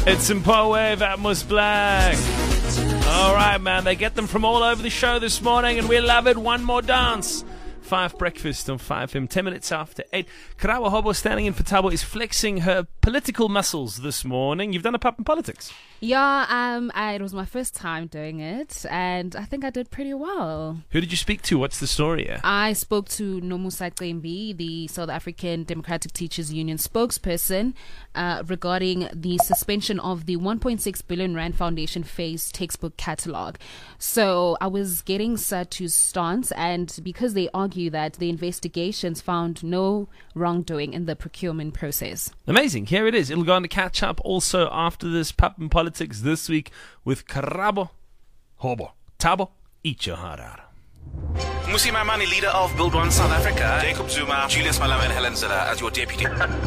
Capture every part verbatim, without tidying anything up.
It's Simple Wave, Atmos Black. All right, man, they get them from all over the show this morning, and we love it. One more dance. Five breakfast on five F M, ten minutes after eight. Karawa Hobo, standing in for Tabo, is flexing her political muscles this morning. You've done a pop in politics. Yeah, um, I, it was my first time doing it, and I think I did pretty well. Who did you speak to? What's the story here? I spoke to Nomusa Cembi, the South African Democratic Teachers Union spokesperson, uh, regarding the suspension of the one point six billion rand Foundation Phase textbook catalogue. So I was getting Satu's stance, and because they argue that the investigations found no wrongdoing in the procurement process. Amazing. Here it is. It'll go on to catch up also after this pop in politics this week with Karabo Hobo. Tabo, eat your heart out. Mmusi Maimane, leader of Build One South Africa. Jacob Zuma, Julius Malema and Helen Zille as your deputy. E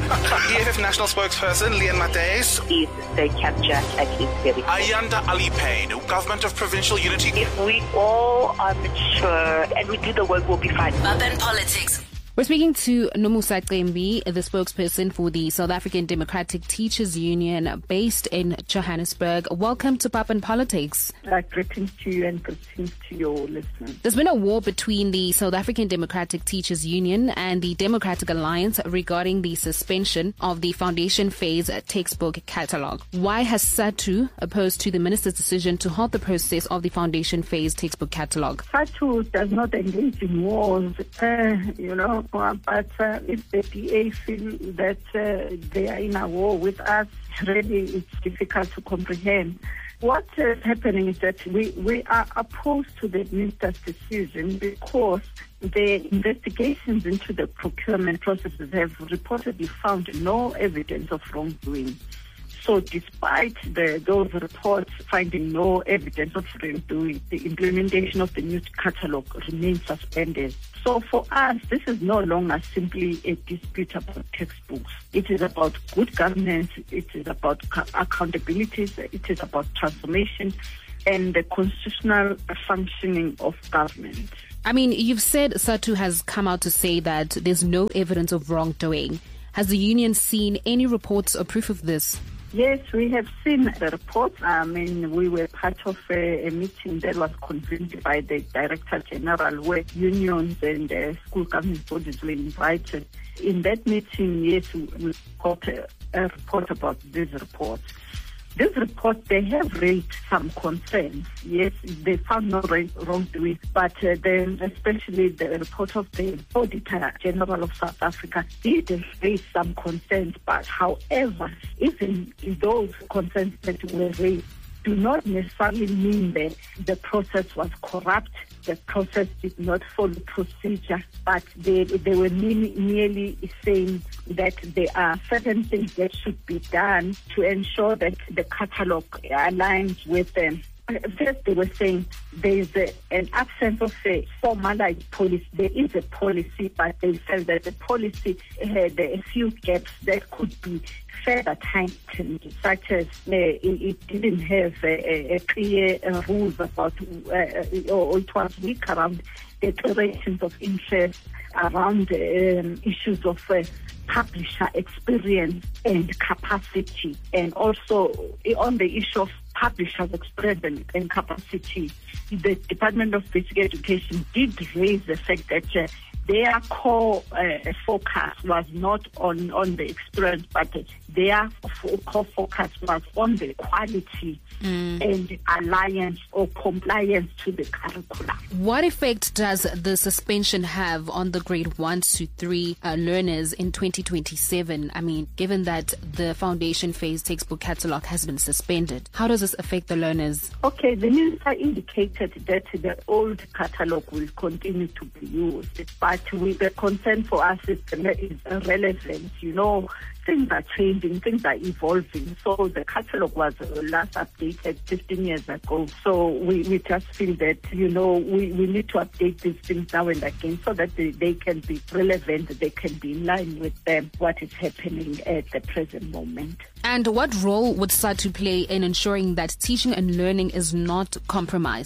F F national spokesperson, Leon Matthys. Please stay captured at his very. Ayanda Ali Payne, government of provincial unity. If we all are mature and we do the work, we'll be fine. Urban politics. We're speaking to Nomusa Cembi, the spokesperson for the South African Democratic Teachers Union based in Johannesburg. Welcome to Pop and Politics. Uh, greetings to you and greetings to your listeners. There's been a war between the South African Democratic Teachers Union and the Democratic Alliance regarding the suspension of the Foundation Phase textbook catalogue. Why has SADTU opposed to the minister's decision to halt the process of the Foundation Phase textbook catalogue? SADTU does not engage in wars, uh, you know. But uh, if the D A feel that uh, they are in a war with us, really it's difficult to comprehend. What is happening is that we, we are opposed to the minister's decision because the investigations into the procurement processes have reportedly found no evidence of wrongdoing. So despite the, those reports finding no evidence of wrongdoing, the implementation of the new catalogue remains suspended. So for us, this is no longer simply a dispute about textbooks. It is about good governance, it is about accountability, it is about transformation and the constitutional functioning of government. I mean, you've said SADTU has come out to say that there's no evidence of wrongdoing. Has the union seen any reports or proof of this? Yes, we have seen the reports. I mean, we were part of a, a meeting that was convened by the Director General, where unions and uh, school government bodies were invited. In that meeting, yes, we got a, a report about these reports. These reports, they have raised some concerns. Yes, they found no wrongdoing, but uh, then especially the report of the Auditor General of South Africa did raise some concerns. But however, even those concerns that were raised do not necessarily mean that the process was corrupt, the process did not follow procedure, but they, they were merely, merely saying that there are certain things that should be done to ensure that the catalogue aligns with them. First, they were saying there is a, an absence of a formalized policy. There is a policy, but they felt that the policy had a few gaps that could be further tightened, such as uh, it, it didn't have a, a clear uh, rules about, uh, or it was weak around declarations of interest, around um, issues of uh, publisher experience and capacity, and also on the issue of publishers' experience and, and capacity. The Department of Basic Education did raise the fact that uh, their core uh, focus was not on, on the experience, but uh, their core focus was on the quality mm. and alliance or compliance to the curriculum. What effect does the suspension have on the grade one to three uh, learners in twenty twenty-seven? I mean, given that the Foundation Phase textbook catalogue has been suspended, how does this affect the learners? Okay, the minister indicated that the old catalogue will continue to be used, but with the concern for us is, is relevant. You know, things are changing, things are evolving. So the catalogue was last updated fifteen years ago. So we, we just feel that, you know, we, we need to update these things now and again so that they, they can be relevant, they can be in line with them, what is happening at the present moment. And what role would SADTU play in ensuring that teaching and learning is not compromised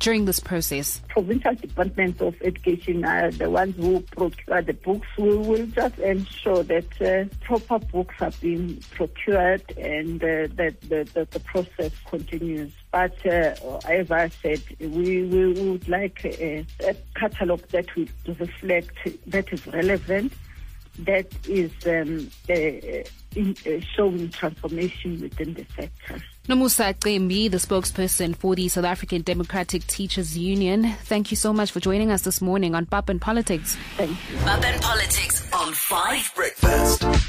during this process? Provincial departments of education are the ones who procure the books. We will just ensure that uh, proper books are being procured and uh, that the, the, the process continues. But uh, as I said, we, we would like a, a catalogue that will reflect, that is relevant, that is um, uh, in, uh, showing transformation within the sector. Nomusa Cembi, the spokesperson for the South African Democratic Teachers Union, thank you so much for joining us this morning on Pap and Politics. Thank you. Pap and Politics on five Breakfast.